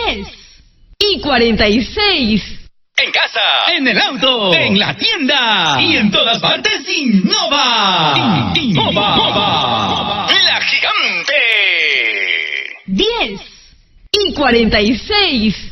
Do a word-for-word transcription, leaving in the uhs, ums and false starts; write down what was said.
diez y cuarenta y seis. En casa, en el auto, en la tienda y en todas partes, Innova. Innova. La gigante. diez y cuarenta y seis.